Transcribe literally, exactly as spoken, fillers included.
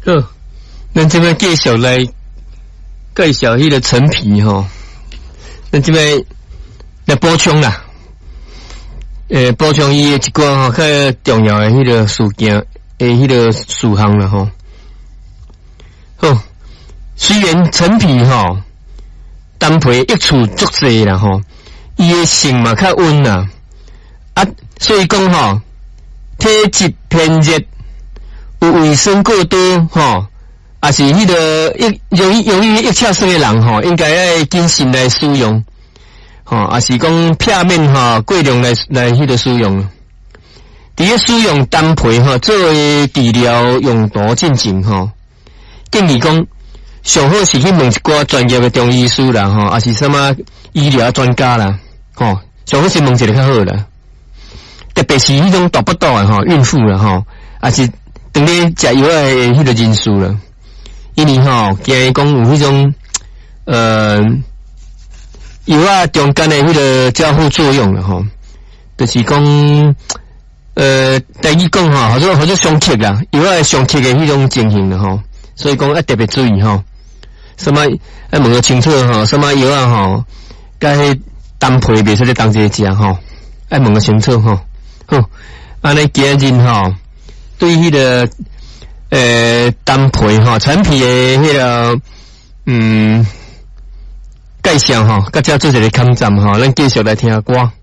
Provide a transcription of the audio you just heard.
好，咱这边继续来介绍迄个陈皮吼，咱这边来补充啦，诶，补充伊的一寡吼较重要的迄个事件，诶，迄个事项啦吼。好，虽然陈皮吼，单皮益处足济啦吼，伊的性嘛较温啦，啊，所以讲吼，体质偏热。有卫生过多吼，也是迄个易容易容易易呛生的人吼，应该要谨慎来使用，吼，也是讲片面吼过量来来迄个使用。伫个使用单皮吼作为治疗用途进行吼，建议讲上好是去问一寡专业的中医师啦吼，也是什么医疗专家啦，吼，上好是问一个较好啦。特别是迄种大不大的吼孕妇啦吼，也是。等咧食药的迄个人数了，因为吼惊讲有迄种呃药啊中间的迄个交互作用了吼，就是讲呃第一讲吼，或者或者上克啦，药啊上克的迄种情形了吼，所以讲要特别注意吼，什么要问个清楚吼，什么药啊吼，甲迄单皮袂使咧当这食吼，要问个清楚吼，好，安尼今日吼。对迄、那个呃单皮吼陈皮的迄、那个嗯介绍吼，甲遮做一个抗战吼，咱继续来听歌。